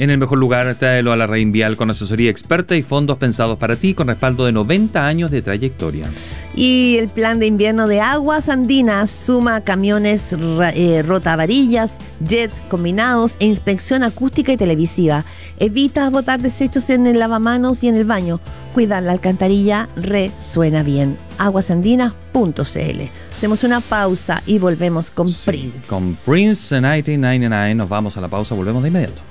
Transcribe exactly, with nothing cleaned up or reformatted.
En el mejor lugar, tráelo a la Red Vial con asesoría experta y fondos pensados para ti con respaldo de noventa años de trayectoria. Y el plan de invierno de Aguas Andinas suma camiones, eh, rotavarillas, jets combinados e inspección acústica y televisiva. Evita botar desechos en el lavamanos y en el baño. Cuidar la alcantarilla resuena bien. aguasandinas punto c l. Hacemos una pausa y volvemos con Sí, Prince. Con Prince en mil novecientos noventa y nueve. Nos vamos a la pausa, volvemos de inmediato.